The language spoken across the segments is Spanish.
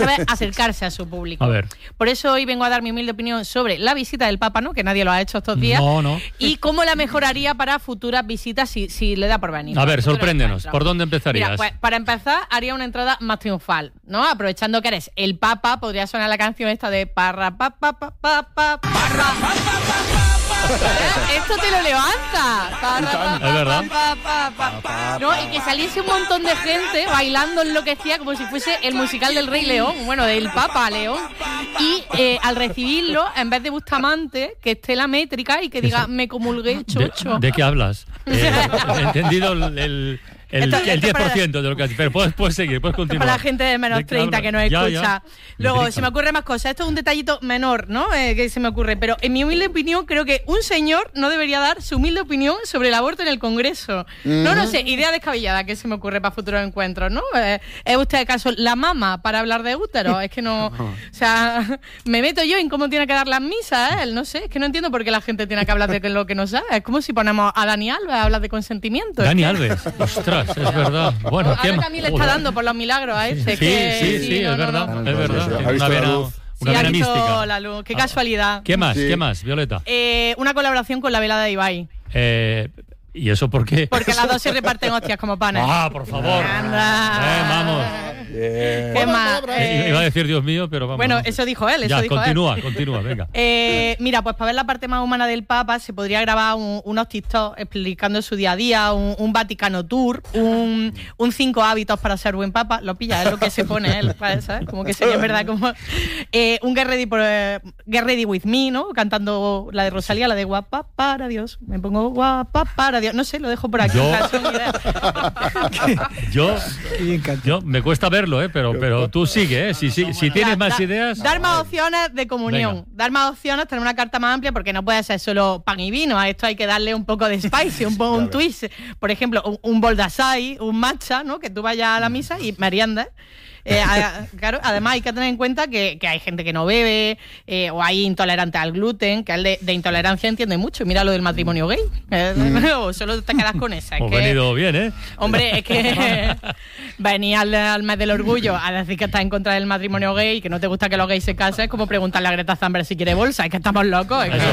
sabe acercarse a su público. A ver. Por eso hoy vengo a dar mi humilde opinión sobre la visita del Papa, ¿no? Que nadie lo ha hecho estos días. No. Y cómo la mejoraría para futuras visitas si le da por venir. A ver, sorpréndenos. ¿Por dónde empezarías? Mira, pues para empezar haría una entrada más triunfal, ¿no? Aprovechando que eres el Papa, podría sonar la canción esta de parra pa pa pa pa pa parra. Esto te lo levanta. Es verdad. ¿No? Y que saliese un montón de gente bailando enloquecida como si fuese el musical del Rey León, bueno, del Papa León. Y al recibirlo, en vez de Bustamante, que esté la métrica y que diga, me comulgué, chocho. ¿De qué hablas? He entendido el 10% de lo que has dicho. Pero puedes seguir, puedes continuar. Para la gente de menos 30 que nos escucha. Ya. Luego, se me ocurren más cosas. Esto es un detallito menor, ¿no? Que se me ocurre. Pero en mi humilde opinión, creo que un señor no debería dar su humilde opinión sobre el aborto en el Congreso. No sé, idea descabellada que se me ocurre para futuros encuentros, ¿no? ¿Es usted acaso la mama para hablar de útero? Es que no... O sea, me meto yo en cómo tiene que dar las misas, él. No sé, es que no entiendo por qué la gente tiene que hablar de lo que no sabe. Es como si ponemos a Dani Alves a hablar de consentimiento. Dani Alves, ostras. Es verdad. Bueno, ahora también le está dando por los milagros a este. Sí, es verdad. Es verdad. ¿Ha visto la luz? Una vena mística. La luz. Qué casualidad. ¿Qué más, Violeta? Una colaboración con la velada de Ibai. ¿Y eso por qué? Porque las dos se reparten hostias como panes. Por favor. Anda. Vamos. ¿Qué más? Iba a decir Dios mío, pero vamos. Bueno, eso dijo él. Continúa, venga. Mira, pues para ver la parte más humana del Papa se podría grabar unos TikTok explicando su día a día, un Vaticano Tour, un 5 hábitos para ser buen Papa. Lo pilla, es lo que se pone él, ¿sabes? Como que sería en verdad como... un Get Ready With Me, ¿no? Cantando la de Rosalía, la de guapa para Dios. Me pongo guapa para Dios. No sé, lo dejo por aquí. Yo me cuesta verlo, pero tú sigue, si tienes más ideas. Dar más opciones de comunión. Venga. Dar más opciones, tener una carta más amplia, porque no puede ser solo pan y vino. A esto hay que darle un poco de spicy, un twist. Por ejemplo, un bol de açaí, un matcha, ¿no? Que tú vayas a la misa y meriendas. Claro, además hay que tener en cuenta que hay gente que no bebe o hay intolerantes al gluten, que él de intolerancia entiende mucho. Mira lo del matrimonio gay. O solo te quedas con esa. Hemos venido bien, ¿eh? Hombre, es que venir al mes del orgullo a decir que estás en contra del matrimonio gay y que no te gusta que los gays se casen es como preguntarle a Greta Thunberg si quiere bolsa. Es que estamos locos. Es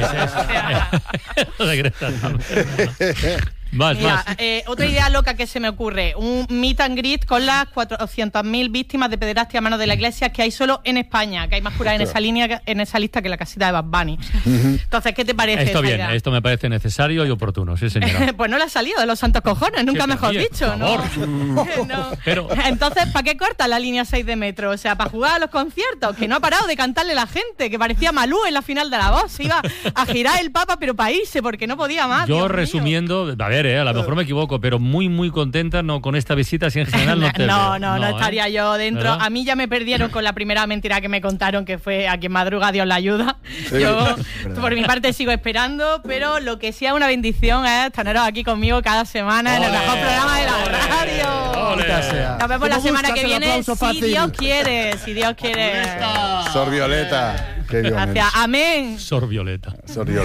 Eso de Greta Thunberg. Más. Otra idea loca que se me ocurre, un meet and greet con las 400.000 víctimas de pederastia a manos de la Iglesia que hay solo en España, que hay más curas en esa lista que la casita de Bad Bunny. Entonces, ¿qué te parece? Esto me parece necesario y oportuno, sí señora. Pues no le ha salido de los santos cojones, nunca mejor dicho, ¿no? Pero... Entonces, ¿para qué corta la línea 6 de metro? O sea, para jugar a los conciertos, que no ha parado de cantarle la gente, que parecía Malú en la final de La Voz, se iba a girar el Papa pero para irse, porque no podía más. Yo resumiendo, a ver, a lo mejor me equivoco, pero muy contenta con esta visita, si en general no te no estaría yo dentro. ¿Verdad? A mí ya me perdieron con la primera mentira que me contaron, que fue a quien madruga Dios la ayuda. Sí, yo, por mi parte, sigo esperando, pero lo que sí es una bendición es teneros aquí conmigo cada semana en el mejor programa de la radio. Nos vemos la semana que viene, si Dios quiere. Sor Violeta. Gracias, amén. Sor Violeta.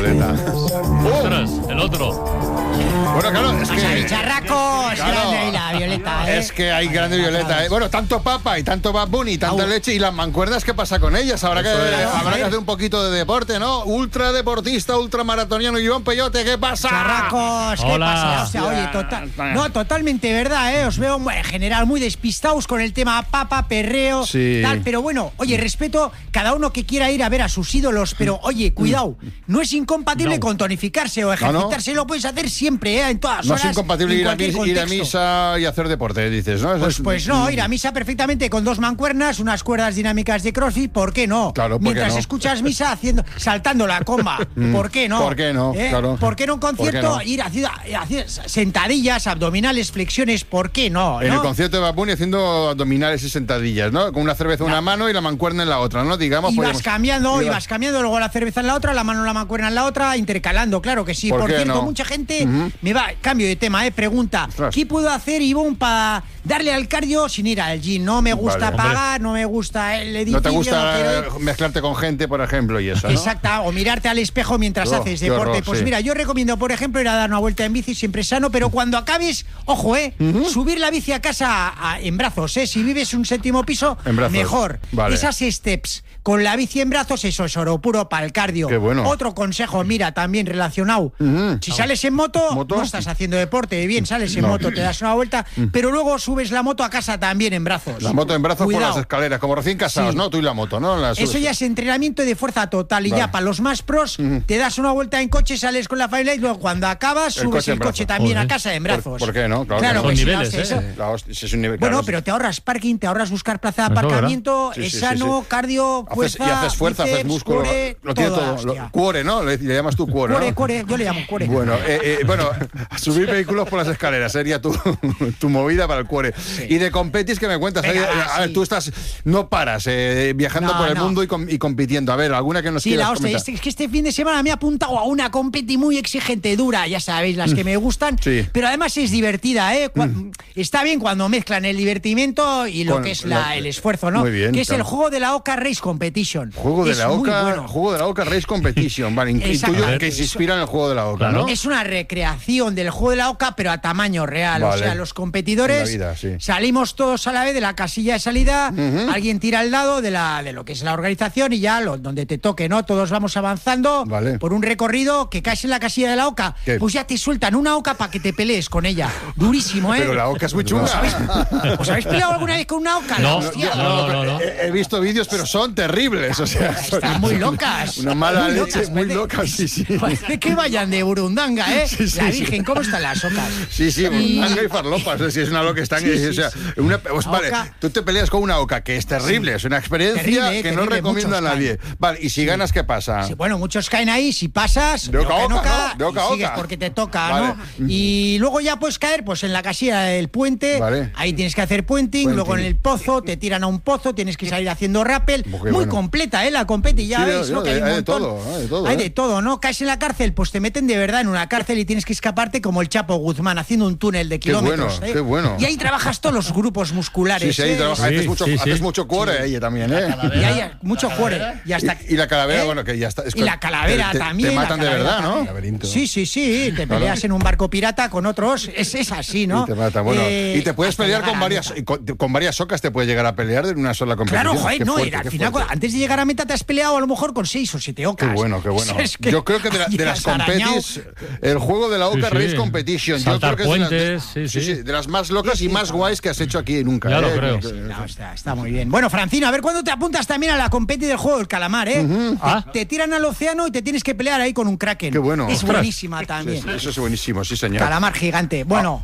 Ostras, el otro. Bueno, claro, es que... Bicharraco, es grande ahí la Violeta, ¿eh? Es que hay grande Violeta, ¿eh? Bueno, tanto Papa y tanto Bad Bunny y tanta leche, y las mancuernas, ¿qué pasa con ellas? Habrá que hacer un poquito de deporte, ¿no? Ultradeportista, ultramaratoniano, Iván Peyote, ¿qué pasa? Charracos, ¿qué pasa? O sea, oye, totalmente verdad, ¿eh? Os veo en general muy despistados con el tema Papa, perreo, tal, pero bueno, oye, respeto cada uno que quiera ir a ver a sus ídolos, pero oye, cuidado, no es incompatible con tonificarse o ejercitarse, lo puedes hacer siempre, ¿eh? En todas horas. No es incompatible ir a misa y hacer deporte, dices, ¿no? Pues no, ir a misa perfectamente con 2 mancuernas, unas cuerdas dinámicas de CrossFit, ¿por qué no? Claro, mientras escuchas misa saltando la comba, ¿por qué no? ¿Por qué no? Claro. ¿Por qué no un concierto ir haciendo sentadillas, abdominales, flexiones? ¿Por qué no? En el concierto de Bad Bunny haciendo abdominales y sentadillas, ¿no? Con una cerveza en una mano y la mancuerna en la otra, ¿no? Digamos. Y vas cambiando, luego la cerveza en la otra, la mano en la mancuerna en la otra, intercalando, claro que sí. Por cierto, mucha gente me va, cambio de tema, pregunta, ¿qué puedo hacer, Iván, incentivón para darle al cardio sin ir al gym. No me gusta pagar, no me gusta el edificio. No te gusta mezclarte con gente, por ejemplo, y eso, ¿no? Exacto, o mirarte al espejo mientras haces deporte. Horror, pues mira, yo recomiendo, por ejemplo, ir a dar una vuelta en bici, siempre sano, pero cuando acabes, ojo, subir la bici a casa en brazos, Si vives un 7º piso, mejor. Vale. Esas steps con la bici en brazos, eso es oro puro para el cardio. Qué bueno. Otro consejo, mira, también relacionado. Si sales en moto, no estás haciendo deporte, bien, sales en moto, te das una vuelta, pero luego subes la moto a casa también en brazos. La moto en brazos. Cuidado. Por las escaleras, como recién casados, ¿no? Tú y la moto, ¿no? Eso ya es entrenamiento de fuerza total. Y ya para los más pros, te das una vuelta en coche, sales con la familia y luego cuando acabas, subes el coche también a casa en brazos. ¿Por qué no? Claro son niveles, es un nivel, bueno, pero te ahorras parking, te ahorras buscar plaza de aparcamiento, es sano, cardio, fuerza. Y haces fuerza, haces músculo, lo tiene todo. Cuore, ¿no? Le llamas tú cuore, ¿no? Cuore, yo le llamo cuore. Bueno, subir vehículos por las escaleras sería tu movida para el cuore. Sí. Y de competis, ¿qué me cuentas? Venga, a ver, tú no paras viajando por el mundo y compitiendo. A ver, alguna que nos quieras comentar. Es que este fin de semana me he apuntado a una competi muy exigente, dura, ya sabéis, las que me gustan, pero además es divertida, Está bien cuando mezclan el divertimento y lo que es el esfuerzo, ¿no? Muy bien, que es el juego de la Oca Race Competition. Juego de la Oca Race Competition. Vale, intuyo que se inspira en el juego de la Oca, ¿no? Es una recreación del juego de la Oca, pero a tamaño real. Vale. O sea, los competidores salimos todos a la vez de la casilla de salida, alguien tira el dado de lo que es la organización y ya donde te toque, ¿no? Todos vamos avanzando por un recorrido que caes en la casilla de la Oca. ¿Qué? Pues ya te sueltan una Oca para que te pelees con ella. Durísimo, Pero la Oca es muy chunga. ¿Os habéis peleado alguna vez con una Oca? No. He visto vídeos, pero son terribles. O sea, están muy locas. Una mala leche, muy locas, sí. Parece que vayan de Burundanga, La Virgen, ¿cómo están las ocas? Sí, Burundanga y farlopas. Si es una loca, están. Vale, tú te peleas con una oca, que es terrible, es una experiencia que no recomiendo a nadie. Vale, y si ganas, ¿qué pasa? Sí, bueno, muchos caen ahí, si pasas, de oca a oca, sigues porque te toca, ¿no? Y luego ya puedes caer pues en la casilla del puente, ahí tienes que hacer puenting, luego en el pozo, te tiran a un pozo, tienes que salir haciendo rappel, muy completa, la competi, ya veis, ¿no? Que hay un montón. Hay de todo, ¿no? Caes en la cárcel, pues te meten de verdad en una cárcel y tienes que escaparte como el Chapo Guzmán, haciendo un túnel de kilómetros. Qué bueno. Y ahí trabajas todos los grupos musculares. Sí, ahí trabajas, haces mucho cuore ahí también, Y hay mucho cuore. Y la calavera, bueno, que ya está. Y la calavera también. Te matan de verdad, ¿no? Sí, te peleas en un barco pirata con otros, es así, ¿no? Y te matan, bueno. Y te puedes pelear con varias ocas, te puedes llegar a pelear en una sola competición. Claro, joder, no, al final, antes de llegar a meta te has peleado a lo mejor con 6 o 7 ocas. Qué bueno. Yo creo que de las competis, el juego de la Oca Race Competition, yo creo que puentes, es de las más locas y más guays que has hecho aquí nunca. Ya lo creo. Está muy bien. Bueno, Francino, a ver cuándo te apuntas también a la competi del juego del calamar, Te tiran al océano y te tienes que pelear ahí con un kraken. Qué bueno. Es buenísima también. Eso es buenísimo, sí, señor. Calamar gigante. Bueno,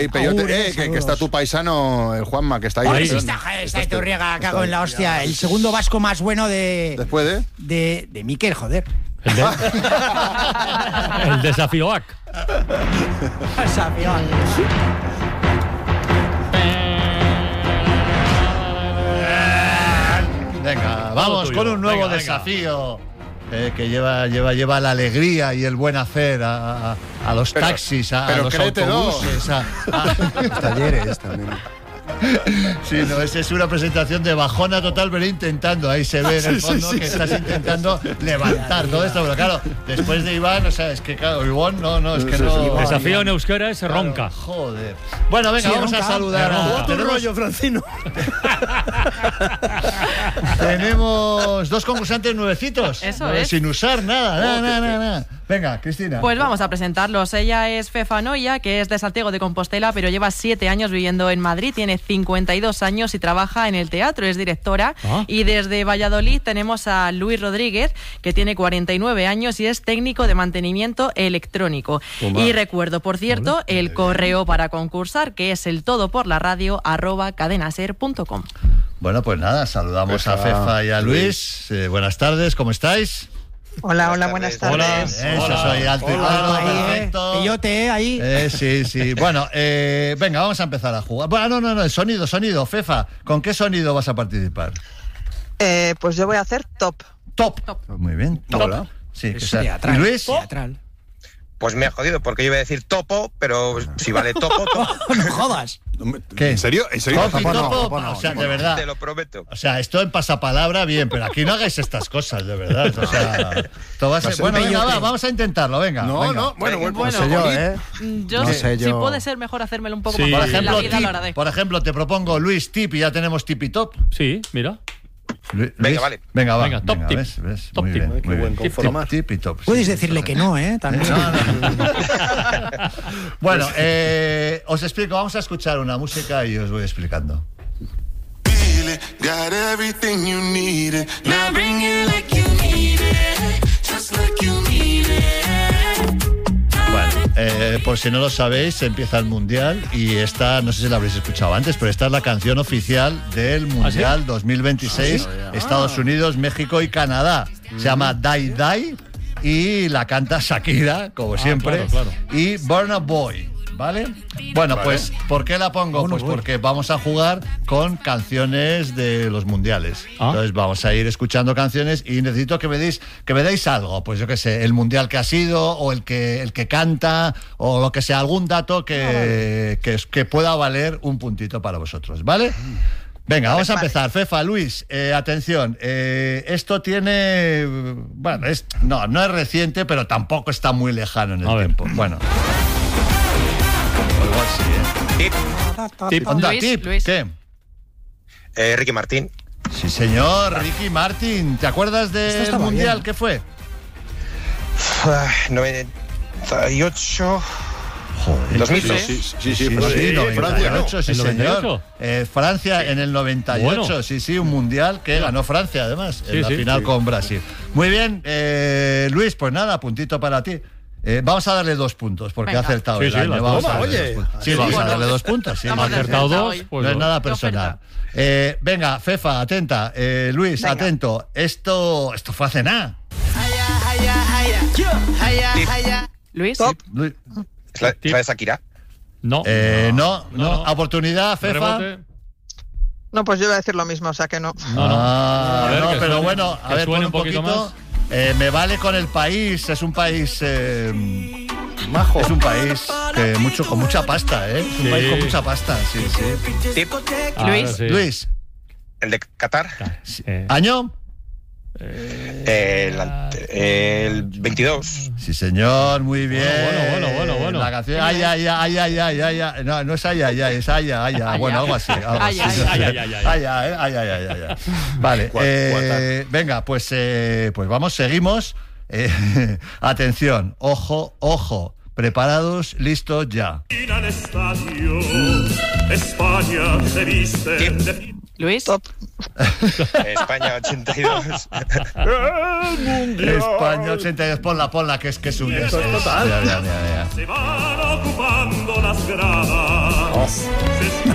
que está tu paisano, el Juanma, que está ahí. Está Torriega, cago en la hostia. El segundo vasco más bueno ¿Después de Miquel, joder. El desafío-AC. Venga, vamos con un nuevo desafío que lleva la alegría y el buen hacer a los taxis, a los autobuses, a los talleres también. Sí, no, es una presentación de bajona total, pero intentando, ahí se ve en el fondo que estás intentando levantar todo esto, pero claro, después de Iván, o sea, es que claro, Iván, no, es que no... Desafío en euskera es ronca. Joder. Bueno, venga, vamos a saludar a... Tu rollo, Francino. Tenemos 2 concursantes nuevecitos. Eso es. Sin usar nada. Venga, Cristina. Pues vamos a presentarlos. Ella es Fefa Noia, que es de Santiago de Compostela, pero lleva 7 años viviendo en Madrid, tiene 52 años y trabaja en el teatro, es directora. Y desde Valladolid tenemos a Luis Rodríguez, que tiene 49 años y es técnico de mantenimiento electrónico. Y recuerdo, por cierto, el correo para concursar, que es eltodoporlaradio@cadenaser.com. Bueno, pues nada, saludamos a Fefa y a Luis. Buenas tardes, ¿cómo estáis? Hola, buenas tardes. Eso, soy alto y claro, perfecto. Peyote, ahí. Sí. Bueno, venga, vamos a empezar a jugar. Bueno, no, sonido. Fefa, ¿con qué sonido vas a participar? Pues yo voy a hacer top. Top. Muy bien, top. Hola. Sí, teatral. ¿Y Luis? Teatral. Pues me ha jodido, porque yo iba a decir topo, pero si vale topo. No jodas. ¿Qué? ¿En serio? Topo, o sea, de verdad. Te lo prometo. O sea, esto en pasapalabra bien, pero aquí no hagáis estas cosas, de verdad. O sea, todo va a ser... Bueno, venga, vamos a intentarlo, venga. No, bueno, no sé yo, ¿eh? Yo, No sé yo. si puede ser mejor hacérmelo un poco Sí. más Por fácil en la ejemplo, vida, lo haré. por ejemplo, te propongo Luis Tip y ya tenemos Tip y Top. Sí, mira. Venga, vale. Venga, va. Venga, top tip. ¿Ves? Top Muy tip. bien, Qué muy buen bien. conformar. Tip y top. Puedes Sí, decirle que no, ¿eh? También. No. Bueno, os explico, vamos a escuchar una música y os voy explicando. Got everything you needed. Now bring it like you need it. Just like you need it. Bueno, por si no lo sabéis, empieza el Mundial y esta, no sé si la habréis escuchado antes, pero esta es la canción oficial del Mundial 2026, Estados Unidos, México y Canadá. Se llama Die Die y la canta Shakira, como siempre, claro. y Burna Boy. ¿Vale? Bueno, pues, ¿por qué la pongo? Pues porque vamos a jugar con canciones de los mundiales. Entonces vamos a ir escuchando canciones y necesito que me deis algo. Pues yo qué sé, el mundial que ha sido, o el que canta, o lo que sea, algún dato que pueda valer un puntito para vosotros, ¿vale? Venga, vamos a empezar. Fefa, Luis, atención. Esto tiene... Bueno, no es reciente, pero tampoco está muy lejano en el tiempo. Bueno... Igual sí, ¿eh? Tip. Onda, Luis, tip. Luis. ¿Qué? Ricky Martín. Sí, señor, Ricky Martin. ¿Te acuerdas del mundial? bien. ¿Qué fue? 98. Joder. 2006. Sí, 98, sí, ¿El señor. 98? Francia en el 98, Bueno. sí, un mundial que ganó Francia, además, en la final con Brasil. Muy bien, Luis, pues nada, puntito para ti. Vamos a darle 2 puntos, porque ha acertado Sí, el sí, año. las Vamos dos. a darle Oye. 2 puntos. Sí, vamos a darle 2 puntos. Sí, Ha Hemos acertado acertado 2, hoy. pues no es dos. nada personal. Venga, Fefa, atenta. Luis, Venga. atento. Esto fue hace nada. Luis. Top. Luis- ¿Es la de Shakira? No. No. Oportunidad, Fefa. Rebote. No, pues yo iba a decir lo mismo, o sea que no. No. A ver, que pero suene- bueno, a que ver, suene pon un un poquito poquito. más. Me vale con el país, es un país Majo. es un país con mucha pasta, ¿eh? Es un Sí. país con mucha pasta, sí. Tip. Luis. Sí. Luis, El de Qatar. ¿año? El 22. Sí, señor, muy bien. Bueno. La canción, ay. No es ay, es ay. Bueno, algo así. Ay. Ay. Vale, venga, pues vamos, seguimos. Atención, ojo. Preparados, listos, ya. Luis. Top. España 82. España 82, ponla, que es un... Ya. Se van ocupando las gradas.